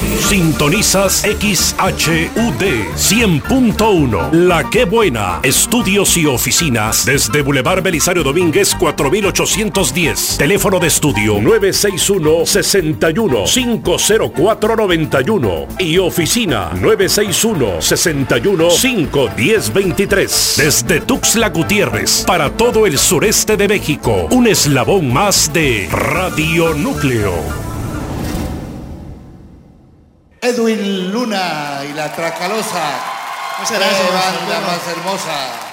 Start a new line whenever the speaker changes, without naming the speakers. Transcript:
Sintonizas XHUD 100.1. La Que Buena. Estudios y oficinas desde Boulevard Belisario Domínguez 4810. Teléfono de estudio 961-61-50491 y oficina 961-61-51023. Desde Tuxtla Gutiérrez para todo el sureste de México. Un eslabón más de Radio Núcleo.
Edwin Luna y la Tracalosa.
Muchas gracias.
Qué banda más hermosa.